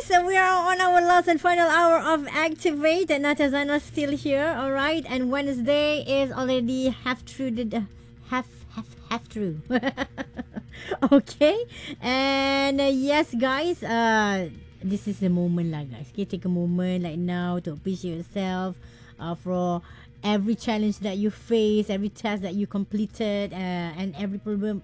So we are on our last and final hour of Activate, and Natazana's still here, alright? And Wednesday is already half through half through. Okay? And yes, guys, this is the moment lah, guys. Okay, take a moment like now to appreciate yourself for every challenge that you face, every task that you completed, and every problem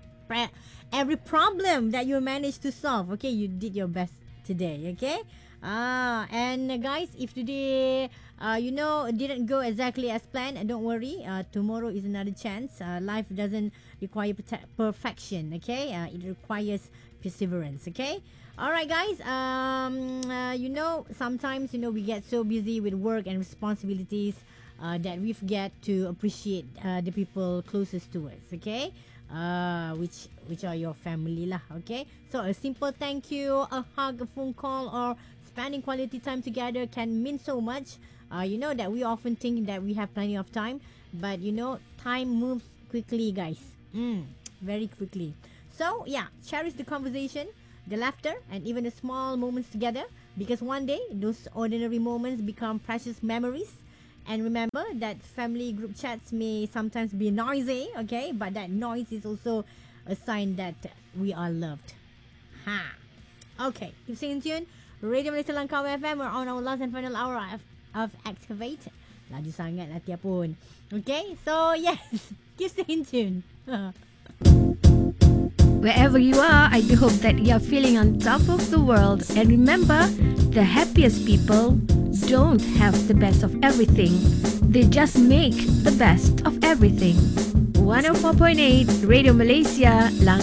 that you managed to solve. Okay, you did your best today. Okay, and guys, if today didn't go exactly as planned, don't worry. Tomorrow is another chance. Life doesn't require perfection. Okay, it requires perseverance. Okay. All right, guys. Sometimes we get so busy with work and responsibilities that we forget to appreciate the people closest to us. Okay. Which are your family lah. Okay. So a simple thank you, a hug, a phone call, or spending quality time together can mean so much. That we often think that we have plenty of time, but time moves quickly, guys. Very quickly. So yeah, cherish the conversation, the laughter, and even the small moments together, because one day those ordinary moments become precious memories. And remember that family group chats may sometimes be noisy, okay, but that noise is also a sign that we are loved. Okay, keep staying tuned. Radio Malaysia Langkawi FM. We're on our last and final hour of Activate. Laju sangat lah tiap pun. Okay, so yes, keep staying tuned. Wherever you are, I do hope that you are feeling on top of the world. And remember, the happiest people don't have the best of everything. They just make the best of everything. 104.8 Radio Malaysia,